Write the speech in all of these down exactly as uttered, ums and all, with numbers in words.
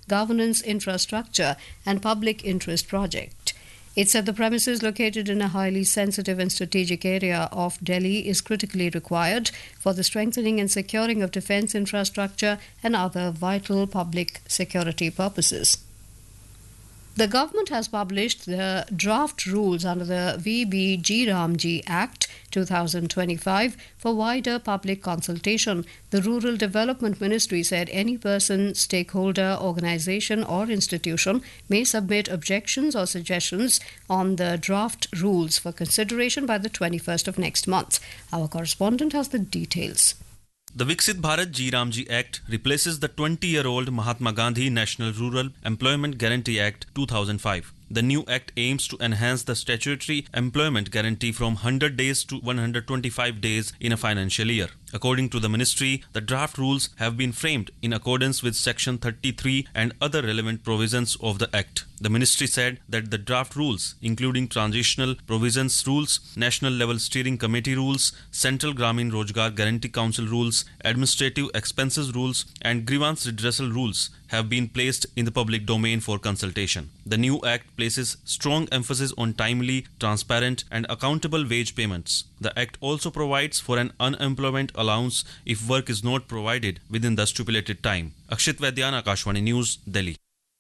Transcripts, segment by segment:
governance, infrastructure, and public interest project. It said the premises located in a highly sensitive and strategic area of Delhi is critically required for the strengthening and securing of defence infrastructure and other vital public security purposes. The government has published the draft rules under the V B G Ramji Act twenty twenty-five for wider public consultation. The Rural Development Ministry said any person, stakeholder, organisation or institution may submit objections or suggestions on the draft rules for consideration by the twenty-first of next month. Our correspondent has the details. The Viksit Bharat G Ramji Act replaces the twenty-year-old Mahatma Gandhi National Rural Employment Guarantee Act two thousand five. The new act aims to enhance the statutory employment guarantee from one hundred days to one hundred twenty-five days in a financial year. According to the ministry, the draft rules have been framed in accordance with Section thirty-three and other relevant provisions of the Act. The ministry said that the draft rules, including transitional provisions rules, national level steering committee rules, Central Gramin Rojgar Guarantee Council rules, administrative expenses rules, and grievance redressal rules have been placed in the public domain for consultation. The new Act places strong emphasis on timely, transparent, and accountable wage payments. The Act also provides for an unemployment allowance if work is not provided within the stipulated time. Akshit Vaidyan, Akashvani News, Delhi.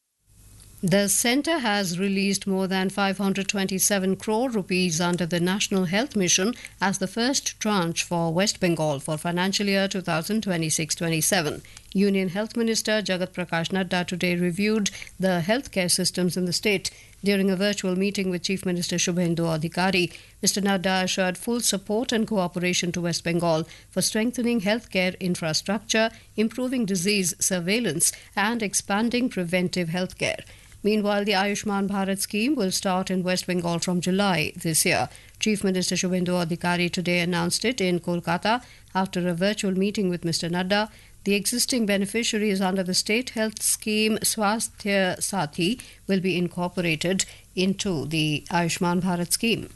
The centre has released more than five hundred twenty-seven crore rupees under the National Health Mission as the first tranche for West Bengal for financial year twenty twenty-six twenty-seven. Union Health Minister Jagat Prakash Nadda today reviewed the healthcare systems in the state. During a virtual meeting with Chief Minister Shubhendu Adhikari, Mister Nadda assured full support and cooperation to West Bengal for strengthening healthcare infrastructure, improving disease surveillance and expanding preventive healthcare. Meanwhile, the Ayushman Bharat scheme will start in West Bengal from July this year. Chief Minister Shubhendu Adhikari today announced it in Kolkata after a virtual meeting with Mister Nadda. The existing beneficiaries under the state health scheme Swasthya Sathi will be incorporated into the Ayushman Bharat scheme.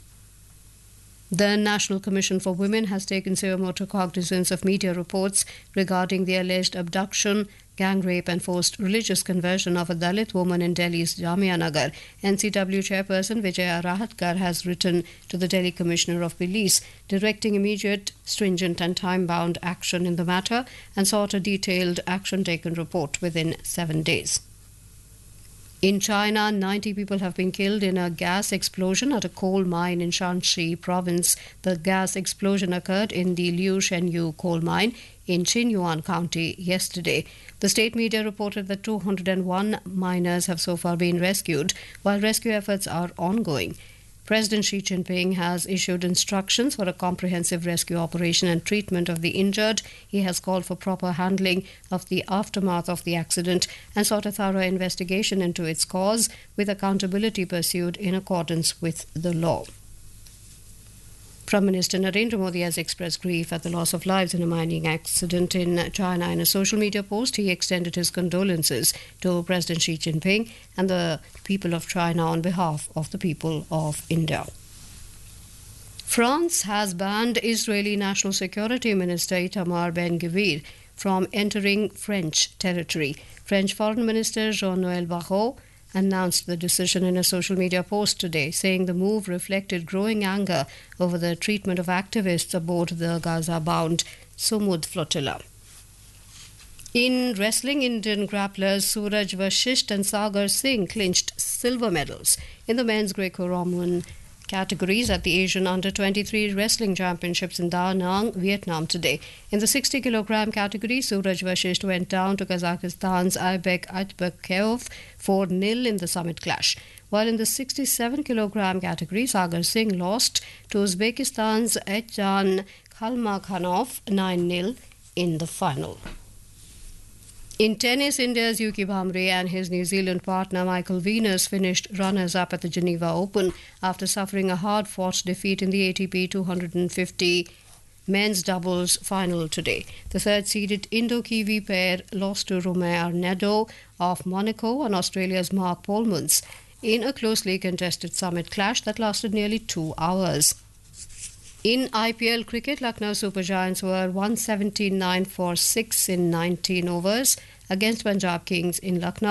The National Commission for Women has taken suo cognizance of media reports regarding the alleged abduction, gang rape and forced religious conversion of a Dalit woman in Delhi's Jamia Nagar. N C W chairperson Vijaya Rahatkar has written to the Delhi Commissioner of Police directing immediate, stringent and time-bound action in the matter and sought a detailed action taken report within seven days. In China, ninety people have been killed in a gas explosion at a coal mine in Shanxi province. The gas explosion occurred in the Liu Shenyu coal mine in Qinyuan County yesterday. The state media reported that two hundred one miners have so far been rescued, while rescue efforts are ongoing. President Xi Jinping has issued instructions for a comprehensive rescue operation and treatment of the injured. He has called for proper handling of the aftermath of the accident and sought a thorough investigation into its cause, with accountability pursued in accordance with the law. Prime Minister Narendra Modi has expressed grief at the loss of lives in a mining accident in China. In a social media post, he extended his condolences to President Xi Jinping and the people of China on behalf of the people of India. France has banned Israeli National Security Minister Itamar Ben-Gvir from entering French territory. French Foreign Minister Jean-Noël Barrot announced the decision in a social media post today, saying the move reflected growing anger over the treatment of activists aboard the Gaza-bound Sumud flotilla. In wrestling, Indian grapplers Suraj Vashisht and Sagar Singh clinched silver medals in the men's Greco-Roman categories at the Asian Under twenty-three Wrestling Championships in Da Nang, Vietnam today. In the sixty kilogram category, Suraj Vashisht went down to Kazakhstan's Aybek Atbekov four nil in the summit clash, while in the sixty-seven kilogram category, Sagar Singh lost to Uzbekistan's Etjan Khalmakhanov nine nil in the final. In tennis, India's Yuki Bhamre and his New Zealand partner Michael Venus finished runners-up at the Geneva Open after suffering a hard-fought defeat in the A T P two hundred fifty men's doubles final today. The third-seeded Indo-Kiwi pair lost to Romain Arnaud of Monaco and Australia's Mark Polmans in a closely contested summit clash that lasted nearly two hours. In I P L cricket, Lucknow Super Giants were one seventy-nine for six in nineteen overs against Punjab Kings in Lucknow.